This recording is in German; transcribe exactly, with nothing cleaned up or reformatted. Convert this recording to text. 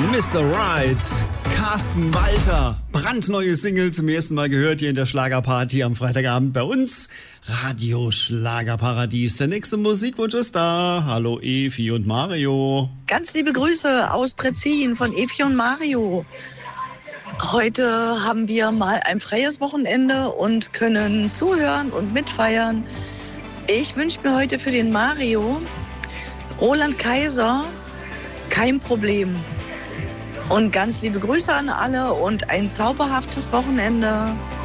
Mister Right, Carsten Walter, brandneue Single zum ersten Mal gehört hier in der Schlagerparty am Freitagabend bei uns. Radio Schlagerparadies. Der nächste Musikwunsch ist da. Hallo Evi und Mario. Ganz liebe Grüße aus Prezin von Evi und Mario. Heute haben wir mal ein freies Wochenende und können zuhören und mitfeiern. Ich wünsche mir heute für den Mario Roland Kaiser, Kein Problem. Und ganz liebe Grüße an alle und ein zauberhaftes Wochenende.